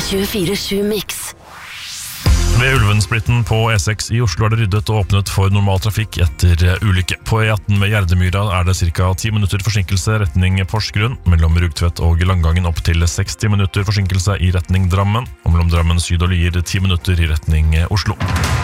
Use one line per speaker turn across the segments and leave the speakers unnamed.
P24 Mix.
Ved Ulvensplitten på E6 i Oslo det ryddet og åpnet for normaltrafikk etter ulykke. På E18 ved Gjerdemyra det ca. 10 minutter forsinkelse retning Porsgrunn, mellom Rugtvedt og Langangen opp til 60 minutter forsinkelse i retning Drammen, og mellom Drammen Syd og Lier 10 minutter i retning Oslo.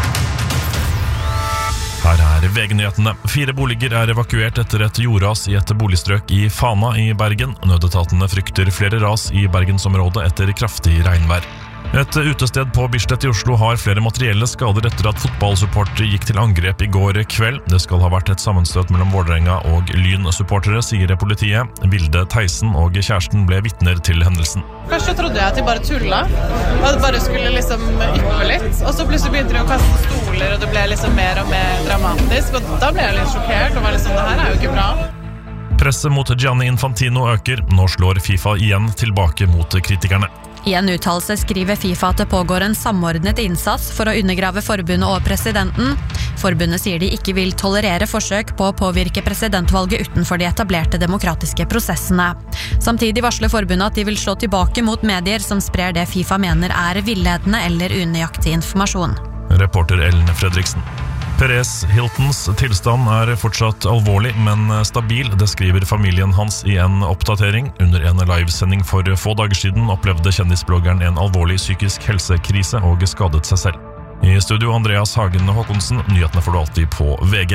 Her VG-nyhetene. 4 boliger evakuert etter et jordras i et boligstrøk i Fana i Bergen. Nødetatene frykter flere ras i Bergensområdet etter kraftig regnvær. Et utested på Bislett i Oslo har flere materielle skader etter at fotballsupportere gikk til angrep i går kveld. Det skal ha vært et sammenstøt mellom Vålerenga og Lyn-supportere, sier politiet. Vilde Theisen og kjæresten ble vitner til hendelsen.
Først så trodde jeg at de bare tulla, og at de bare skulle liksom yppe litt. Og så plutselig begynte de å kaste stoler, og det ble liksom mer og mer dramatisk. Og da ble jeg litt sjokkert, og var liksom, det her jo ikke bra.
Presset mot Gianni Infantino øker. Nå slår FIFA igjen tilbake mot kritikerne.
I en uttalelse skriver FIFA at det pågår en samordnet innsats for å undergrave forbundet og presidenten. Forbundet sier de ikke vil tolerere forsøk på å påvirke presidentvalget utenfor de etablerte demokratiske prosessene. Samtidig varsler forbundet at de vil slå tilbake mot medier som sprer det FIFA mener villedende eller unøyaktig informasjon.
Reporter Ellen Fredriksen. Perez Hiltons tilstand fortsatt alvorlig, men stabil, det skriver familien hans i en oppdatering. Under en livesending for få dager siden opplevde kjendisbloggeren en alvorlig psykisk helsekrise og skadet seg selv. I studio Andreas Hagen Håkonsen, nyhetene får du alltid på VG.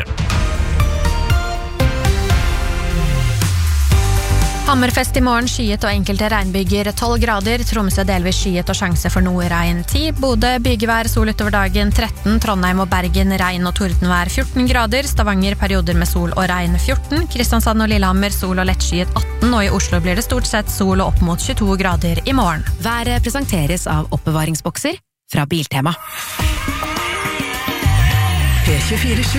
Hammerfest i morgen, skyet og enkelte regnbyger 12 grader, Tromsø delvis skyet og sjanse for noe regn 10, Bodø bygevær, sol utover dagen 13, Trondheim og Bergen regn og tordenvær 14 grader, Stavanger perioder med sol og regn 14, Kristiansand og Lillehammer sol og lettskyet 18, og i Oslo blir det stort sett sol og opp mot 22 grader i morgen.
Været presenteres av oppbevaringsbokser fra Biltema.
P24